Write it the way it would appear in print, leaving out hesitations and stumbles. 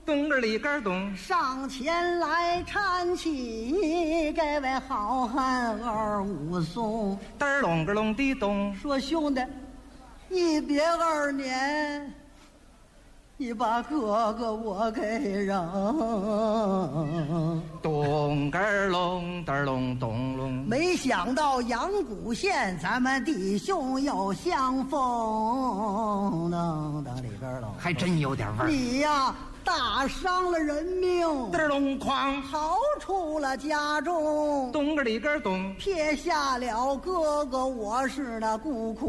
咚个里个咚， 上前来搀起这位好汉二武松， 嘚儿隆个隆的咚， 说兄弟，一别2年，你把哥哥我给让。 咚个儿隆嘚儿隆咚隆， 没想到阳谷县咱们弟兄又相逢，当里边了， 还真有点味儿。 你呀，大伤了人命， 嘚儿隆哐， 逃出了家中， 咚个里个咚， 撇下了哥哥，我是那孤苦